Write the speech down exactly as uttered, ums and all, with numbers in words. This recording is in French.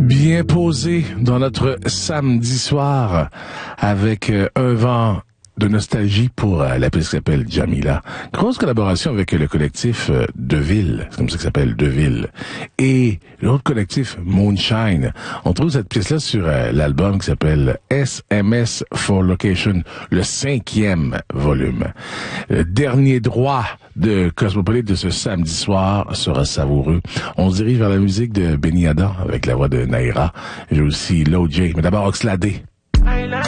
Bien posé dans notre samedi soir avec euh, un vent de nostalgie pour euh, la piste qui s'appelle Jamila. Grosse collaboration avec le collectif euh, Deville, c'est comme ça que ça s'appelle, Deville. Et l'autre collectif, Moonshine. On trouve cette pièce-là sur euh, l'album qui s'appelle S M S for Location, le cinquième volume. Le dernier droit de Cosmopolite de ce samedi soir sera savoureux. On se dirige vers la musique de Benny Adam avec la voix de Naira. J'ai aussi Low J, mais d'abord Oxlade.